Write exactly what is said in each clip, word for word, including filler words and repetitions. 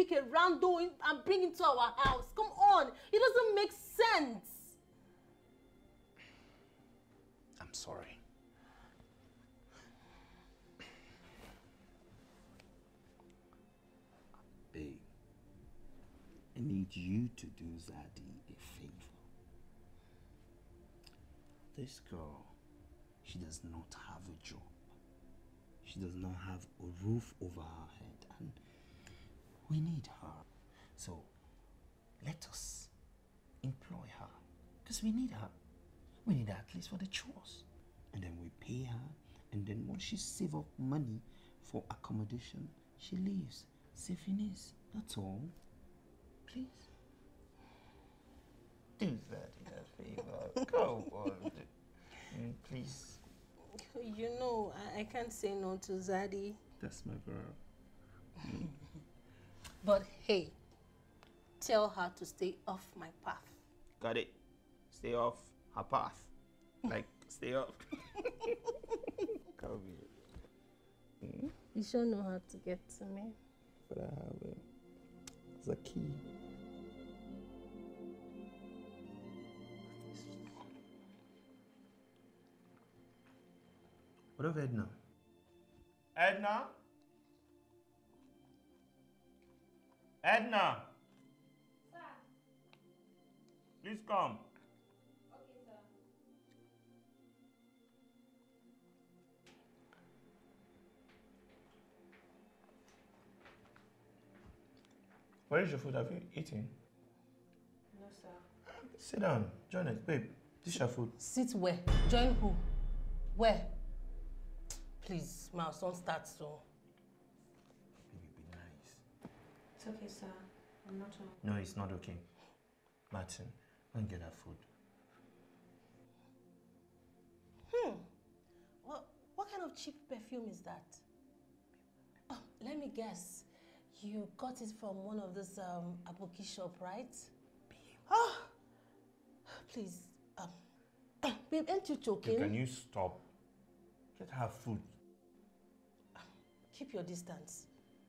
pick a rando in and bring it to our house. Come on. It doesn't make sense. I'm sorry. Babe, I need you to do Zaddy a favor. This girl, she does not have a job. She does not have a roof over her head, and we need her. So let us employ her, because we need her. We need her at least for the chores. And then we pay her, and then once she save up money for accommodation, she leaves. C'est fini. That's all. Please. Do that in a favor. Come on. Mm, please. You know, I, I can't say no to Zaddy. That's my girl. Mm. But hey, tell her to stay off my path. Got it. Stay off her path. Like, stay off. Come here. Mm? You sure know how to get to me. But I have it. It's a key. What of Edna? Edna? Edna! Sir. Please come. Okay, sir. Where is your food? Have you eaten? No, sir. Sit down. Join us. Babe, this is your food. Sit where? Join who? Where? Please, Miles, don't start so. Baby, be nice. It's okay, sir. I'm not home. No, it's not okay. Martin, go and get her food. Hmm. What, what kind of cheap perfume is that? Oh, let me guess. You got it from one of those um, Aboki shop, right? Oh, please. Um, babe, aren't you joking? Can you stop? Get her food. Keep your distance.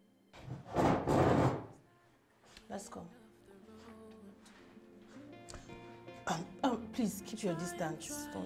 Let's go. Um, um, please keep your distance. Don't